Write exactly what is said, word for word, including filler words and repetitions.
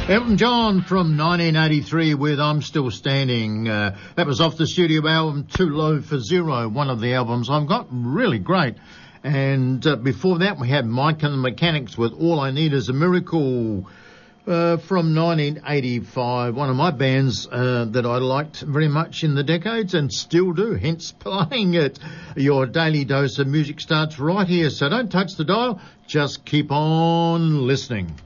Elton John from nineteen eighty-three with I'm Still Standing. Uh, that was off the studio album Too Low for Zero, one of the albums I've got. Really great. And uh, before that we had Mike and the Mechanics with All I Need Is a Miracle uh, from nineteen eighty-five. One of my bands uh, that I liked very much in the decades and still do, hence playing it. Your daily dose of music starts right here, so don't touch the dial, just keep on listening.